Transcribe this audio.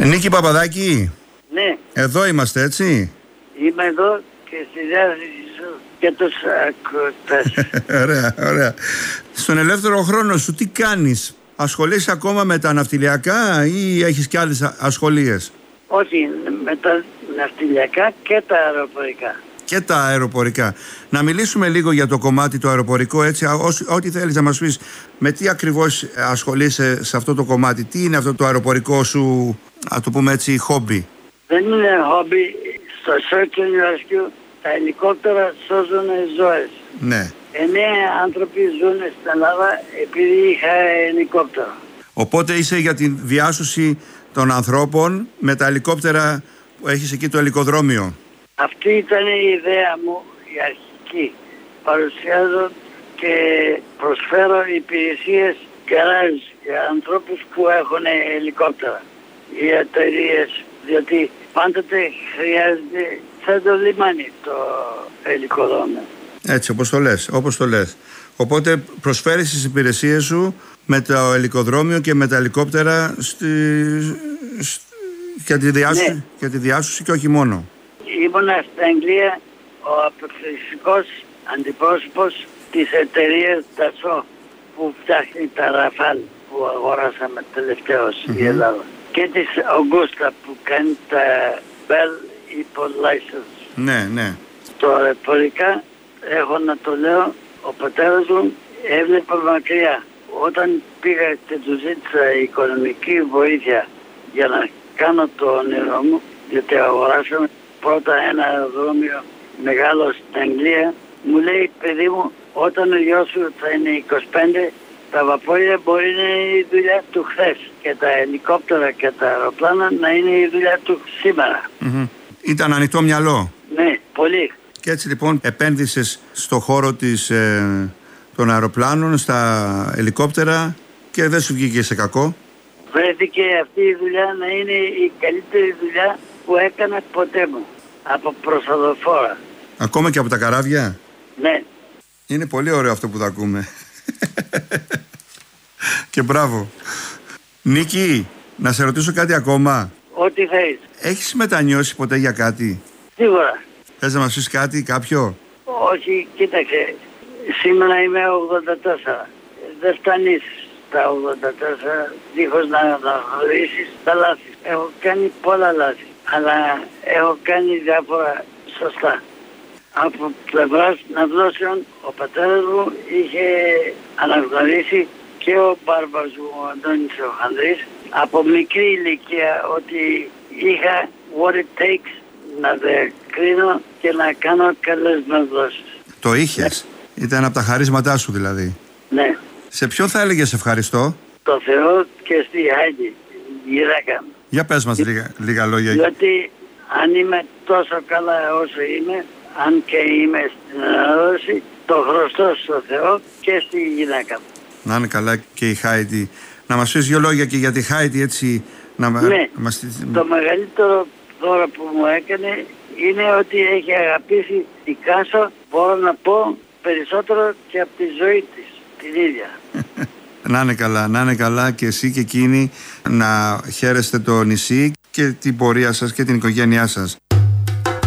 Νίκη Παπαδάκη. Ναι. Εδώ είμαστε, έτσι. Είμαι εδώ και στη διάθεση σου και τους ακροατές. Ωραία, ωραία. Στον ελεύθερο χρόνο σου τι κάνεις? Ασχολείσαι ακόμα με τα ναυτιλιακά ή έχεις και άλλες ασχολίες? Όχι, με τα ναυτιλιακά και τα αεροπορικά. Και τα αεροπορικά. Να μιλήσουμε λίγο για το κομμάτι το αεροπορικό, έτσι, ό,τι θέλεις να μας πεις. Με τι ακριβώς ασχολείσαι σε αυτό το κομμάτι? Τι είναι αυτό το αεροπορικό σου, να το πούμε έτσι, χόμπι? Δεν είναι χόμπι. Στο Search and Rescue τα ελικόπτερα σώζουν ζωές. Ναι. 9 άνθρωποι ζουν στην Ελλάδα επειδή είχα ελικόπτερο. Οπότε είσαι για τη διάσωση των ανθρώπων με τα ελικόπτερα που έχεις εκεί το ελικοδρόμιο. Αυτή ήταν η ιδέα μου, η αρχική. Παρουσιάζω και προσφέρω υπηρεσίες γκαράζ για ανθρώπους που έχουν ελικόπτερα. Οι εταιρείες, διότι πάντοτε χρειάζεται σαν το λιμάνι το ελικοδρόμιο. Έτσι, όπως το λες. Οπότε προσφέρεις τις υπηρεσίες σου με το ελικοδρόμιο και με τα ελικόπτερα για τη διάσωση και όχι μόνο. Ήμουνα στην Αγγλία ο απευθυντικός αντιπρόσωπος της εταιρείας Dassault που φτιάχνει τα Ραφάλ που αγοράσαμε τελευταίως η Ελλάδα. Και της Augusta που κάνει τα Bell υπό license. Ναι, ναι. Το αεροπορικά, έχω να το λέω, ο πατέρας μου έβλεπε μακριά. Όταν πήγα και του ζήτησα οικονομική βοήθεια για να κάνω το όνειρό μου, γιατί αγοράσαμε πρώτα ένα αεροδρόμιο μεγάλο στην Αγγλία, μου λέει, παιδί μου, όταν ο γιος σου θα είναι 25, τα βαπόρια μπορεί να είναι η δουλειά του χθες και τα ελικόπτερα και τα αεροπλάνα να είναι η δουλειά του σήμερα. Ήταν ανοιχτό μυαλό. Ναι, πολύ. Και έτσι λοιπόν επένδυσες στο χώρο των αεροπλάνων, στα ελικόπτερα και δεν σου βγήκε σε κακό. Βρέθηκε αυτή η δουλειά να είναι η καλύτερη δουλειά που έκανα ποτέ μου. Από προσοδοφόρα. Ακόμα και από τα καράβια? Ναι. Είναι πολύ ωραίο αυτό που θα ακούμε. Και μπράβο. Νίκη, να σε ρωτήσω κάτι ακόμα. Ό,τι θέλεις. Έχεις μετανιώσει ποτέ για κάτι? Σίγουρα. Θες να μας πεις κάτι, κάποιο? Όχι, κοίταξε. Σήμερα είμαι 84. Δεν φτάνεις τα 84 δίχως να αναγνωρίσεις τα λάθη. Έχω κάνει πολλά λάθη. Αλλά έχω κάνει διάφορα σωστά. Από πλευράς ναυλώσεων, ο πατέρας μου είχε αναγνωρίσει και ο μπάρμπας μου, ο Αντώνης ο Χανδρής, από μικρή ηλικία ότι είχα what it takes να διακρίνω και να κάνω καλές ναυλώσεις. Το είχες? Ναι. Ήταν από τα χαρίσματά σου δηλαδή? Ναι. Σε ποιον θα έλεγες ευχαριστώ? Το Θεό και στη Χάιντι, γυναίκα μου. Για πες μας λίγα λόγια. Διότι αν είμαι τόσο καλά όσο είμαι, αν και είμαι στην ανάδοση, το χρωστώ στο Θεό και στη γυναίκα μου. Να είναι καλά και η Χάιντι. Να μας πεις δύο λόγια και για τη Χάιντι, έτσι. Ναι, το μεγαλύτερο δώρο που μου έκανε είναι ότι έχει αγαπήσει την Κάσο, μπορώ να πω, περισσότερο και από τη ζωή της, την ίδια. Να είναι καλά και εσύ και εκείνη, να χαίρεστε το νησί και την πορεία σας και την οικογένειά σας.